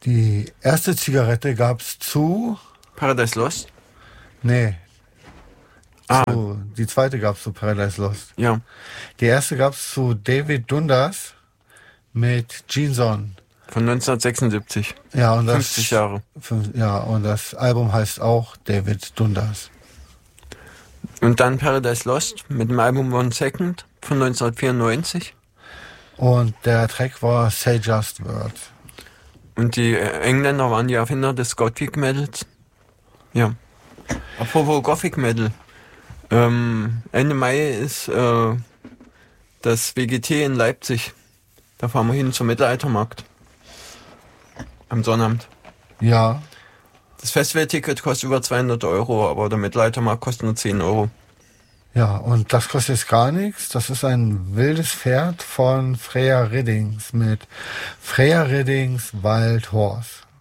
Die erste Zigarette gab's zu... Paradise Lost? Nee. Ah. Die zweite gab's zu Paradise Lost. Ja. Die erste gab's zu David Dundas mit Jeans On. Von 1976. Ja, und 50 Jahre. Ja, und das Album heißt auch David Dundas. Und dann Paradise Lost mit dem Album One Second von 1994. Und der Track war Say Just Words. Und die Engländer waren die Erfinder des Gothic Metals. Ja. Apropos Gothic Metal. Ende Mai ist das WGT in Leipzig. Da fahren wir hin zum Mittelaltermarkt. Am Sonnabend. Ja. Das Festivalticket kostet über 200 €, aber der Mittelaltermarkt kostet nur 10 €. Ja, und das kostet jetzt gar nichts. Das ist ein wildes Pferd von Freya Riddings mit Freya Riddings Wild Horse.